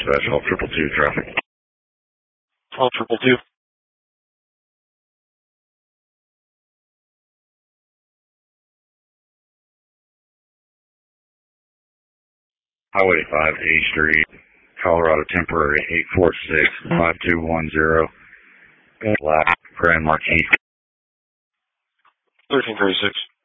dispatch, all 222 traffic. All 222. Highway 5, A Street, Colorado Temporary, 846-5210, Black, Grand Marquis. 1336.